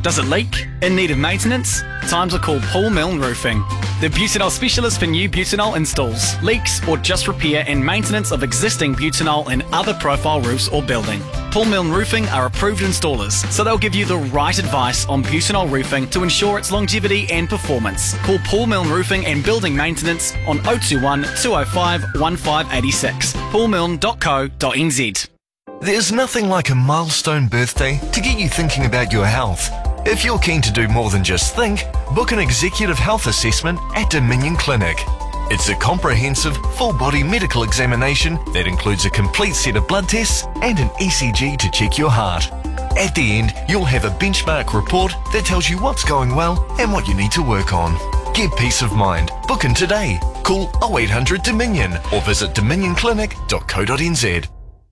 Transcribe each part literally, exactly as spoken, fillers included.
Does it leak? In need of maintenance? Time to call Paul Milne Roofing. The Butanol specialist for new Butanol installs, leaks or just repair and maintenance of existing Butanol and other profile roofs or building. Paul Milne Roofing are approved installers, so they'll give you the right advice on Butanol roofing to ensure its longevity and performance. Call Paul Milne Roofing and Building Maintenance on oh two one, two oh five, one five eight six, paul milne dot co dot n z. There's nothing like a milestone birthday to get you thinking about your health. If you're keen to do more than just think, book an executive health assessment at Dominion Clinic. It's a comprehensive, full-body medical examination that includes a complete set of blood tests and an E C G to check your heart. At the end, you'll have a benchmark report that tells you what's going well and what you need to work on. Get peace of mind. Book in today. Call oh eight hundred Dominion or visit dominion clinic dot co dot n z.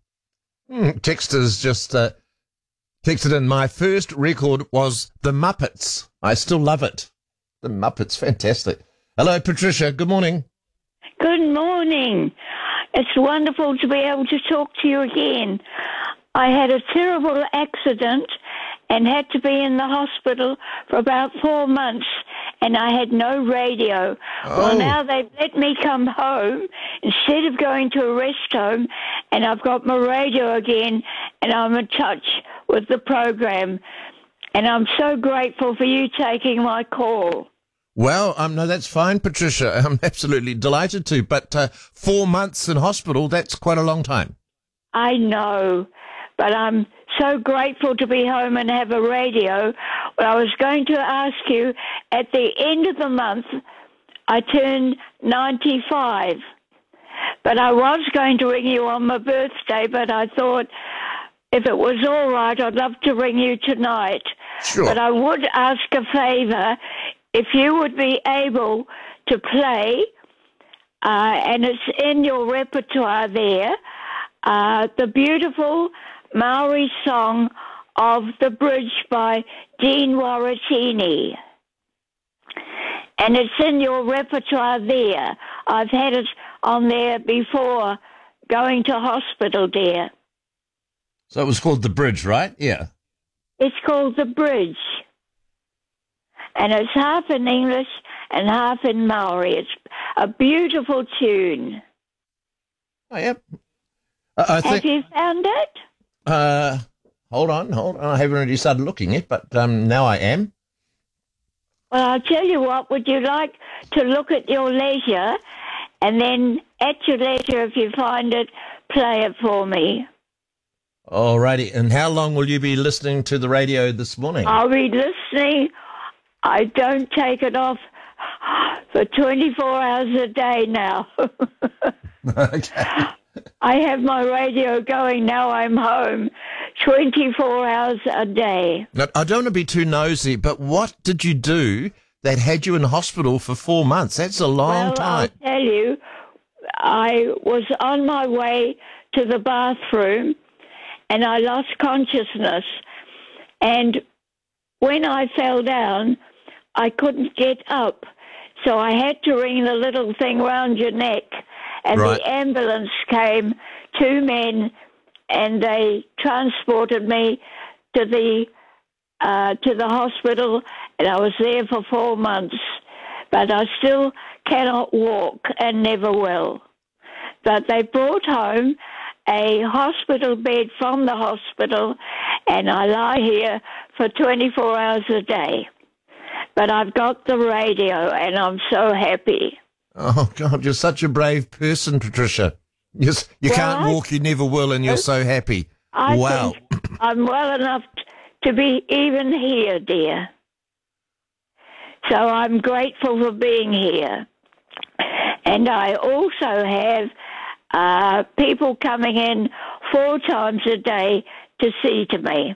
Hmm, Texter's just uh, texted in, my first record was The Muppets. I still love it. The Muppets, fantastic. Hello, Patricia. Good morning. Good morning. It's wonderful to be able to talk to you again. I had a terrible accident and had to be in the hospital for about four months, and I had no radio. Oh. Well, now they've let me come home instead of going to a rest home, and I've got my radio again, and I'm in touch with the program. And I'm so grateful for you taking my call. Well, um, no, that's fine, Patricia. I'm absolutely delighted to. But uh, four months in hospital, that's quite a long time. I know, but I'm so grateful to be home and have a radio. Well, I was going to ask you, at the end of the month, I turned ninety-five. But I was going to ring you on my birthday, but I thought if it was all right, I'd love to ring you tonight. Sure. But I would ask a favour, if you would be able to play, uh, and it's in your repertoire there, uh, the beautiful Maori song of The Bridge by Dean Waratini. And it's in your repertoire there. I've had it on there before going to hospital, dear. So it was called The Bridge, right? Yeah. It's called The Bridge. And it's half in English and half in Maori. It's a beautiful tune. Oh, yeah. Uh, I Have think, you found it? uh, hold on, hold on. I haven't already started looking yet, but um, now I am. Well, I'll tell you what, would you like to look at your leisure, and then at your leisure, if you find it, play it for me? Alrighty. And how long will you be listening to the radio this morning? I'll be listening. I don't take it off for twenty-four hours a day now. Okay. I have my radio going now I'm home twenty-four hours a day. Now, I don't want to be too nosy, but what did you do that had you in hospital for four months? That's a long well, time. I'll tell you, I was on my way to the bathroom and I lost consciousness. And when I fell down, I couldn't get up. So I had to ring the little thing round your neck. And Right. the ambulance came, two men, and they transported me to the uh, to the hospital, and I was there for four months. But I still cannot walk and never will. But they brought home a hospital bed from the hospital, and I lie here for twenty-four hours a day. But I've got the radio, and I'm so happy. Oh, God, you're such a brave person, Patricia. You're, s- you Well, can't I- walk, you never will, and you're so happy. I Wow. think I'm well enough t- to be even here, dear. So I'm grateful for being here. And I also have uh, people coming in four times a day to see to me.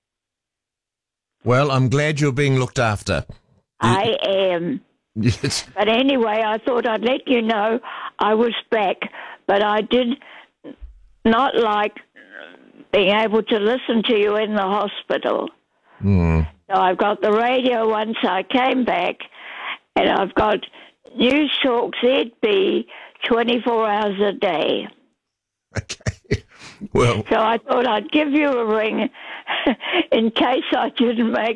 Well, I'm glad you're being looked after. I am. Yes. But anyway, I thought I'd let you know I was back, but I did not like being able to listen to you in the hospital. Hmm. So I've got the radio once I came back, and I've got News Talk Z B twenty-four hours a day. Okay. Well, So I thought I'd give you a ring in case I didn't make